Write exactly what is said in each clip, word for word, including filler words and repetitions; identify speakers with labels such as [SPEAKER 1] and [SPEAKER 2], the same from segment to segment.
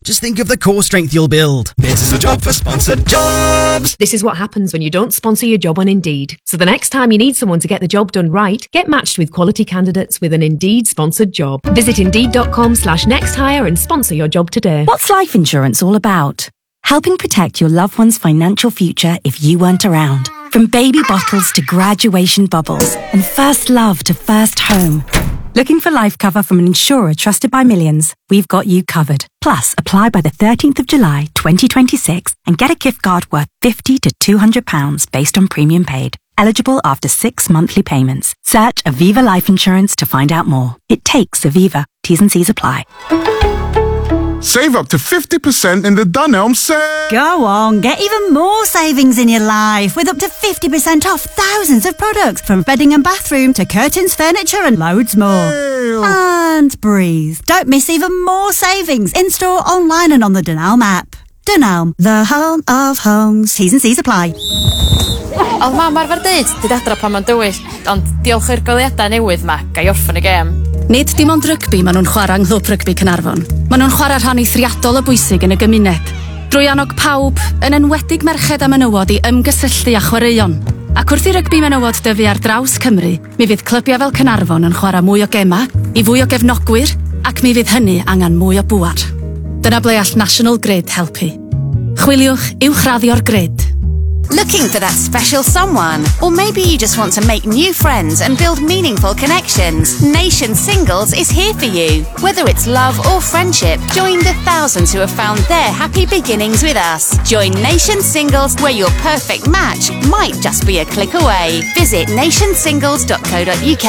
[SPEAKER 1] Just think of the core strength you'll build. This is a job for Sponsored Jobs.
[SPEAKER 2] This is what happens when you don't sponsor your job on Indeed. So the next time you need someone to get the job done right, get matched with quality candidates with an Indeed sponsored job. Visit indeed.com slash next hire and sponsor your job today.
[SPEAKER 3] What's life insurance all about? Helping protect your loved one's financial future if you weren't around. From baby bottles to graduation bubbles and first love to first home. Looking for life cover from an insurer trusted by millions? We've got you covered. Plus, apply by the thirteenth of July, twenty twenty-six and get a gift card worth fifty to two hundred pounds based on premium paid. Eligible after six monthly payments. Search Aviva Life Insurance to find out more. It takes Aviva. T's and C's apply.
[SPEAKER 4] Save up to fifty percent in the Dunelm sale.
[SPEAKER 5] Go on, get even more savings in your life with up to fifty percent off thousands of products from bedding and bathroom to curtains, furniture and loads more.
[SPEAKER 4] Ew.
[SPEAKER 5] And breathe. Don't miss even more savings in-store, online and on the Dunelm app. Dunelm, the home of homes. T's and C's apply.
[SPEAKER 6] Oedd mam arfer dweud, dyd adra pan ma'n dywyll, ond diolch i'r goleuadau newydd ma, gai orffen y gêm.
[SPEAKER 7] Nid dim ond rygbi maen nhw'n chwarae yng Nghlwb Rygbi Caernarfon. Maen nhw'n chwarae rhan eithriadol o bwysig yn y gymuned. Drwy annog pawb, yn enwedig merched a menywod i ymgysylltu a chwaraeon. Ac wrth i rygbi menywod dyfu ar draws Cymru, mi fydd clybiau fel Caernarfon yn chwarae mwy o gema, i fwy o gefnogwyr, ac mi fydd hynny angen mwy o bŵar. Dyna ble all National Grid helpu. Chwiliwch uwchraddio'r grid.
[SPEAKER 8] Looking for that special someone? Or maybe you just want to make new friends and build meaningful connections? Nation Singles is here for you. Whether it's love or friendship, join the thousands who have found their happy beginnings with us. Join Nation Singles, where your perfect match might just be a click away. Visit nation singles dot co dot uk.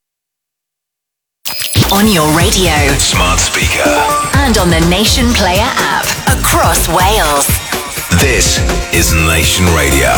[SPEAKER 9] On your radio,
[SPEAKER 10] smart speaker,
[SPEAKER 9] and on the Nation Player app across Wales.
[SPEAKER 10] This is Nation Radio.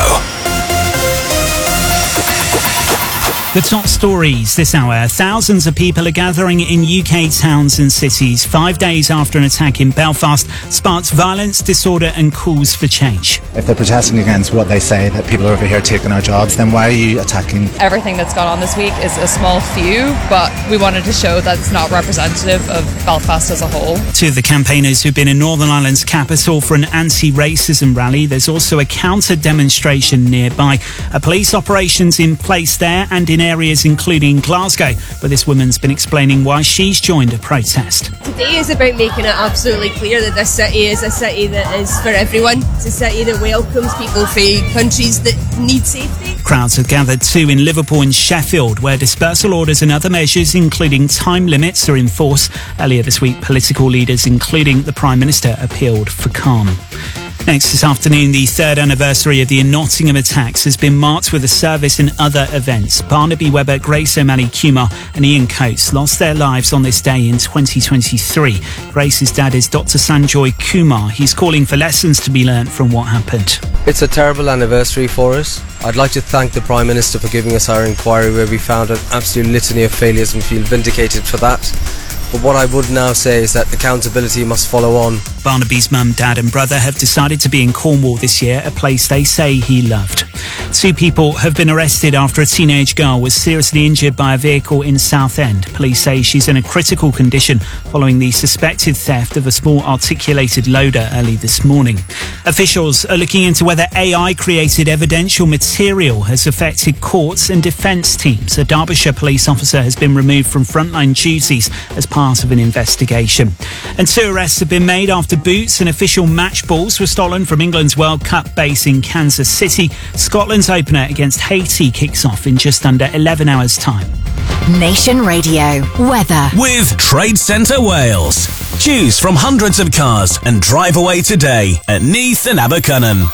[SPEAKER 11] The top stories this hour. Thousands of people are gathering in U K towns and cities five days after an attack in Belfast sparked violence, disorder and calls for change.
[SPEAKER 12] If they're protesting against what they say, that people are over here taking our jobs, then why are you attacking?
[SPEAKER 13] Everything that's gone on this week is a small few, but we wanted to show that it's not representative of Belfast as a whole.
[SPEAKER 11] Two of the campaigners who've been in Northern Ireland's capital for an anti-racism rally. There's also a counter-demonstration nearby. A police operations in place there and in areas including Glasgow, where this woman's been explaining why she's joined a protest.
[SPEAKER 14] Today is about making it absolutely clear that this city is a city that is for everyone. It's a city that welcomes people from countries that need safety.
[SPEAKER 11] Crowds have gathered too in Liverpool and Sheffield, where dispersal orders and other measures, including time limits, are in force. Earlier this week, political leaders, including the Prime Minister, appealed for calm. Next this afternoon, the third anniversary of the Nottingham attacks has been marked with a service and other events. Barnaby Webber, Grace O'Malley Kumar and Ian Coates lost their lives on this day in twenty twenty-three. Grace's dad is Doctor Sanjoy Kumar. He's calling for lessons to be learnt from what happened.
[SPEAKER 15] It's a terrible anniversary for us. I'd like to thank the Prime Minister for giving us our inquiry, where we found an absolute litany of failures and feel vindicated for that. But what I would now say is that accountability must follow on.
[SPEAKER 11] Barnaby's mum, dad and brother have decided to be in Cornwall this year, a place they say he loved. Two people have been arrested after a teenage girl was seriously injured by a vehicle in Southend. Police say she's in a critical condition following the suspected theft of a small articulated loader early this morning. Officials are looking into whether A I-created evidential material has affected courts and defence teams. A Derbyshire police officer has been removed from frontline duties as part of an investigation. And two arrests have been made after boots and official match balls were stolen from England's World Cup base in Kansas City. Scotland's opener against Haiti kicks off in just under eleven hours' time.
[SPEAKER 9] Nation Radio weather
[SPEAKER 10] with Trade Centre Wales. Choose from hundreds of cars and drive away today at Neath and Abercynon.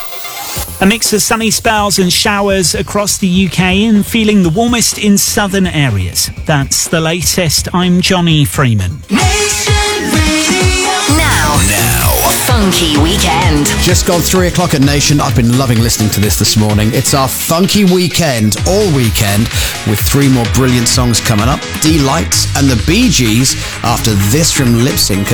[SPEAKER 11] A mix of sunny spells and showers across the U K and feeling the warmest in southern areas. That's the latest. I'm Johnny Freeman.
[SPEAKER 9] Nation Radio. Now.
[SPEAKER 10] Now.
[SPEAKER 9] Funky Weekend.
[SPEAKER 1] Just gone three o'clock at Nation. I've been loving listening to this this morning. It's our Funky Weekend, all weekend, with three more brilliant songs coming up. D-Lights and the Bee Gees after this from Lip Sync.